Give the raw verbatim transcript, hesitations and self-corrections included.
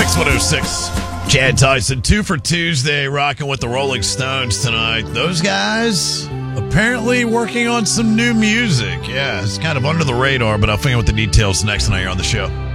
X one oh six. Chad Tyson, two for Tuesday, rocking with the Rolling Stones tonight. Those guys apparently working on some new music. Yeah, it's kind of under the radar, but I'll find out what the details next tonight here on the show.